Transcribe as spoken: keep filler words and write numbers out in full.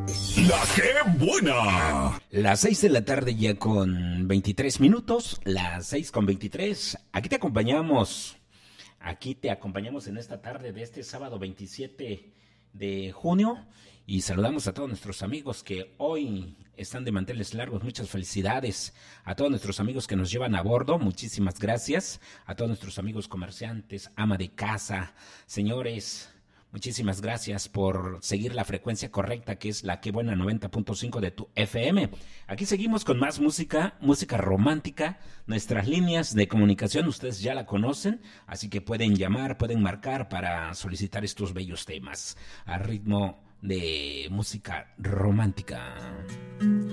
La que buena. Las seis de la tarde ya con veintitrés minutos, las seis con veintitrés. Aquí te acompañamos, aquí te acompañamos en esta tarde de este sábado veintisiete de junio y saludamos a todos nuestros amigos que hoy están de manteles largos. Muchas felicidades a todos nuestros amigos que nos llevan a bordo, muchísimas gracias a todos nuestros amigos comerciantes, ama de casa, señores. Muchísimas gracias por seguir la frecuencia correcta, que es la que buena noventa punto cinco de tu F M. Aquí seguimos con más música, música romántica. Nuestras líneas de comunicación ustedes ya la conocen, así que pueden llamar, pueden marcar para solicitar estos bellos temas a ritmo de música romántica.